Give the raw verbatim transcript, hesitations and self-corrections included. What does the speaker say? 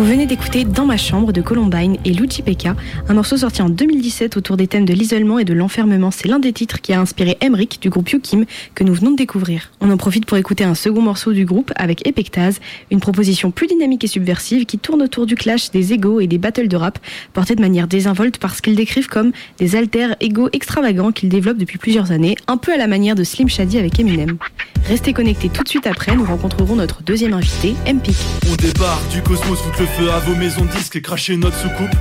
Vous venez d'écouter Dans ma chambre de Columbine et Luigi Pekka, un morceau sorti en deux mille dix-sept autour des thèmes de l'isolement et de l'enfermement. C'est l'un des titres qui a inspiré Emric du groupe Yukim que nous venons de découvrir. On en profite pour écouter un second morceau du groupe avec Epectase, une proposition plus dynamique et subversive qui tourne autour du clash des égos et des battles de rap, portés de manière désinvolte par ce qu'ils décrivent comme des alter égos extravagants qu'ils développent depuis plusieurs années, un peu à la manière de Slim Shady avec Eminem. Restez connectés tout de suite après, nous rencontrerons notre deuxième invité, M-Pic. On débarque du cosmos, foutre le feu à vos maisons disques et cracher notre soucoupe.